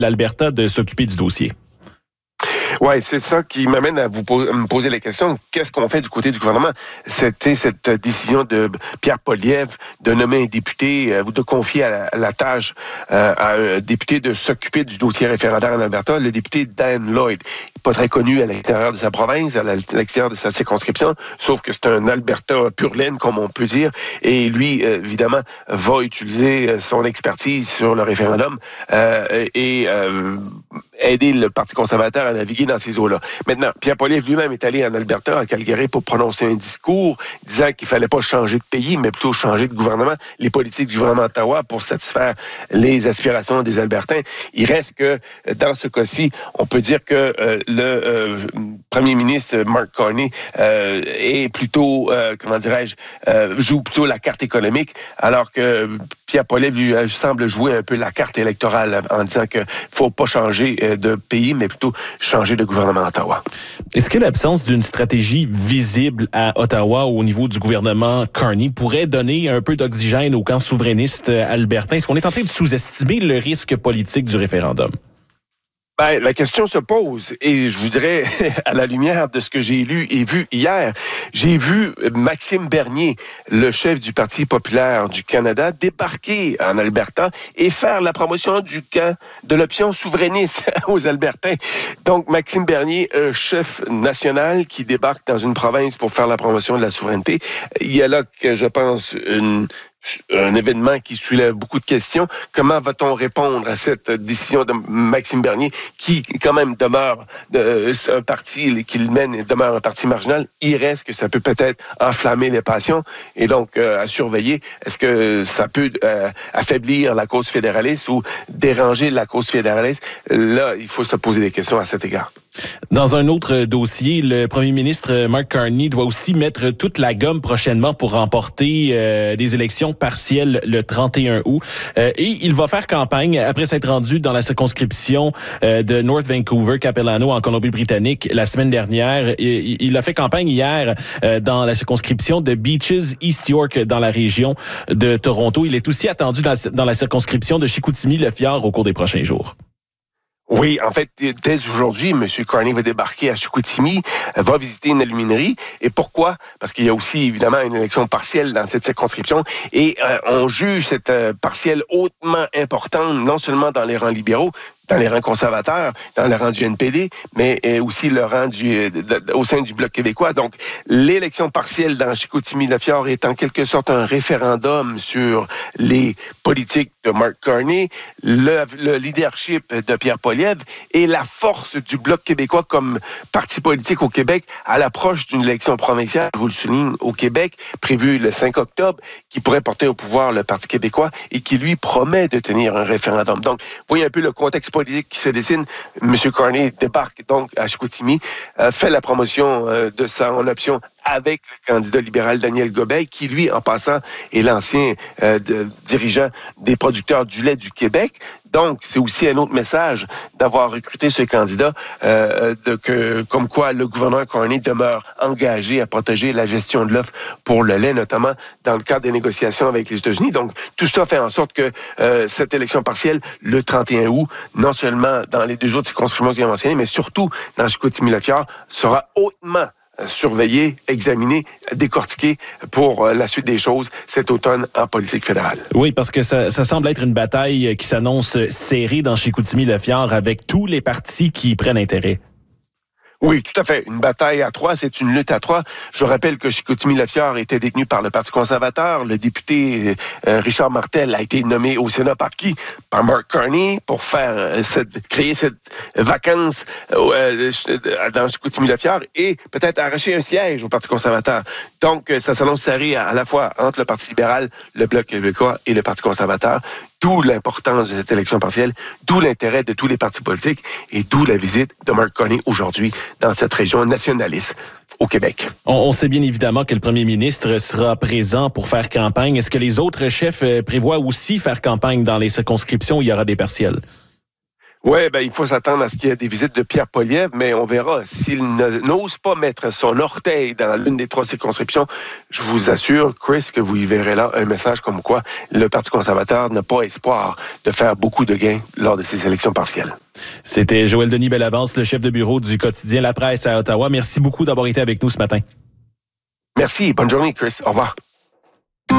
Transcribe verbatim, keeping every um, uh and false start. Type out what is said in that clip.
l'Alberta de s'occuper du dossier. Oui, c'est ça qui m'amène à vous po- me poser la question, qu'est-ce qu'on fait du côté du gouvernement? C'était cette décision de Pierre Poilievre de nommer un député euh, ou de confier à la, à la tâche euh, à un député de s'occuper du dossier référendaire en Alberta, le député Dan Lloyd. Pas très connu à l'intérieur de sa province, à l'extérieur de sa circonscription, sauf que c'est un Alberta pur laine, comme on peut dire, et lui, euh, évidemment, va utiliser son expertise sur le référendum euh, et euh, aider le Parti conservateur à naviguer dans ces eaux-là. Maintenant, Pierre Poilievre lui-même est allé en Alberta, à Calgary, pour prononcer un discours disant qu'il ne fallait pas changer de pays, mais plutôt changer de gouvernement, les politiques du gouvernement d'Ottawa pour satisfaire les aspirations des Albertains. Il reste que, dans ce cas-ci, on peut dire que euh, le euh, premier ministre Mark Carney euh, est plutôt, euh, comment dirais-je, euh, joue plutôt la carte économique, alors que Pierre Poilievre lui euh, semble jouer un peu la carte électorale en disant qu'il ne faut pas changer euh, de pays, mais plutôt changer de gouvernement à Ottawa. Est-ce que l'absence d'une stratégie visible à Ottawa au niveau du gouvernement Carney pourrait donner un peu d'oxygène au camp souverainiste albertain? Est-ce qu'on est en train de sous-estimer le risque politique du référendum? Ben, la question se pose, et je vous dirais, à la lumière de ce que j'ai lu et vu hier, j'ai vu Maxime Bernier, le chef du Parti populaire du Canada, débarquer en Alberta et faire la promotion du camp de l'option souverainiste aux Albertains. Donc, Maxime Bernier, un chef national qui débarque dans une province pour faire la promotion de la souveraineté. Il y a là, que je pense, une... un événement qui soulève beaucoup de questions. Comment va-t-on répondre à cette décision de Maxime Bernier, qui quand même demeure euh, un parti qu'il mène et demeure un parti marginal? Il reste que ça peut peut-être enflammer les passions et donc euh, à surveiller. Est-ce que ça peut euh, affaiblir la cause fédéraliste ou déranger la cause fédéraliste? Là, il faut se poser des questions à cet égard. Dans un autre dossier, le premier ministre Mark Carney doit aussi mettre toute la gomme prochainement pour remporter euh, des élections partielles le trente et un août. Euh, et il va faire campagne après s'être rendu dans la circonscription euh, de North Vancouver-Capilano en Colombie-Britannique la semaine dernière. Il, il a fait campagne hier euh, dans la circonscription de Beaches, East York, dans la région de Toronto. Il est aussi attendu dans, dans la circonscription de Chicoutimi-Le-Fjord au cours des prochains jours. Oui, en fait, dès aujourd'hui, M. Carney va débarquer à Chicoutimi, va visiter une aluminerie. Et pourquoi? Parce qu'il y a aussi, évidemment, une élection partielle dans cette circonscription. Et euh, on juge cette euh, partielle hautement importante, non seulement dans les rangs libéraux, dans les rangs conservateurs, dans le rang du N P D, mais aussi le rang du, de, de, au sein du Bloc québécois. Donc, l'élection partielle dans Chicoutimi-Le-Fjord est en quelque sorte un référendum sur les politiques de Mark Carney, le, le leadership de Pierre Poilievre et la force du Bloc québécois comme parti politique au Québec à l'approche d'une élection provinciale, je vous le souligne, au Québec, prévue le cinq octobre, qui pourrait porter au pouvoir le Parti québécois et qui, lui, promet de tenir un référendum. Donc, vous voyez un peu le contexte politique qui se dessine. M. Carney débarque donc à Chicoutimi, euh, fait la promotion euh, de son option avec le candidat libéral Daniel Gobeil, qui, lui, en passant, est l'ancien euh, de, dirigeant des producteurs du lait du Québec. Donc, c'est aussi un autre message d'avoir recruté ce candidat, euh, de que, comme quoi le gouverneur Carney demeure engagé à protéger la gestion de l'offre pour le lait, notamment dans le cadre des négociations avec les États-Unis. Donc, tout ça fait en sorte que euh, cette élection partielle, le trente et un août, non seulement dans les deux autres circonscriptions que j'ai mentionnées, mais surtout dans Chicoutimi-Le-Fjord, sera hautement surveiller, examiner, décortiquer pour la suite des choses cet automne en politique fédérale. Oui, parce que ça, ça semble être une bataille qui s'annonce serrée dans Chicoutimi-Le-Fjord avec tous les partis qui y prennent intérêt. Oui, tout à fait. Une bataille à trois, c'est une lutte à trois. Je rappelle que Chicoutimi-Le-Fjord était détenu par le Parti conservateur. Le député euh, Richard Martel a été nommé au Sénat par qui? Par Mark Carney pour faire euh, cette, créer cette vacance euh, dans Chicoutimi-Le-Fjord et peut-être arracher un siège au Parti conservateur. Donc, ça s'annonce serré à, à la fois entre le Parti libéral, le Bloc québécois et le Parti conservateur. D'où l'importance de cette élection partielle, d'où l'intérêt de tous les partis politiques et d'où la visite de Mark Carney aujourd'hui dans cette région nationaliste au Québec. On, on sait bien évidemment que le premier ministre sera présent pour faire campagne. Est-ce que les autres chefs prévoient aussi faire campagne dans les circonscriptions où il y aura des partiels? Oui, ben, il faut s'attendre à ce qu'il y ait des visites de Pierre Poilievre, mais on verra. S'il n'ose pas mettre son orteil dans l'une des trois circonscriptions, je vous assure, Chris, que vous y verrez là un message comme quoi le Parti conservateur n'a pas espoir de faire beaucoup de gains lors de ces élections partielles. C'était Joël Denis Bellavance, le chef de bureau du quotidien La Presse à Ottawa. Merci beaucoup d'avoir été avec nous ce matin. Merci. Bonne journée, Chris. Au revoir.